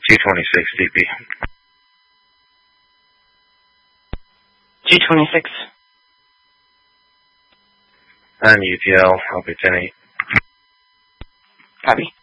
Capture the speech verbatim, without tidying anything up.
two twenty-six D P. two twenty-six. I'm U T L, I'll be ten eight. Copy.